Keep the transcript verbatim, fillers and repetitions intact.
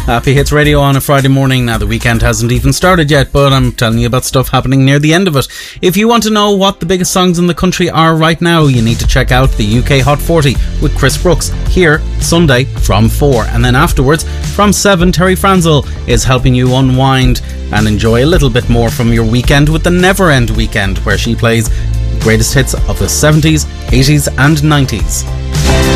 Happy Hits Radio on a Friday morning. Now, the weekend hasn't even started yet, but I'm telling you about stuff happening near the end of it. If you want to know what the biggest songs in the country are right now, you need to check out the U K Hot forty with Chris Brooks here Sunday from four. And then afterwards, from seven, Terry Franzel is helping you unwind and enjoy a little bit more from your weekend with the Never End Weekend, where she plays greatest hits of the seventies, eighties and nineties.